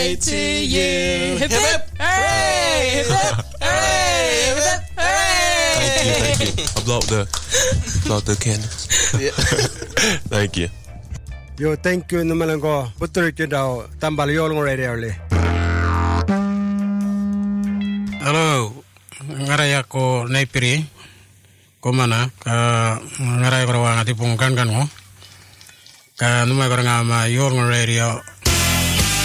To you. Hip hip hooray! Hip hip hooray! Hip hip hooray! Thank you. I blow up the candles. Yeah. Thank you. Yo, thank you naman ko. Putur ko daw tambal yol ng radio le. Hello, ngaraya ko naipiri. Komana ka ngaraya ko rawang ati pungkan kan mo. Ka numay ko nga ma yol ng radio.